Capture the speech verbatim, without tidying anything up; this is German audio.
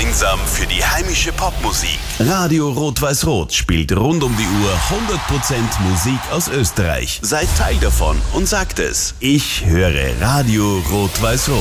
Gemeinsam für die heimische Popmusik. Radio Rot-Weiß-Rot spielt rund um die Uhr hundert Prozent Musik aus Österreich. Seid Teil davon und sagt es. Ich höre Radio Rot-Weiß-Rot.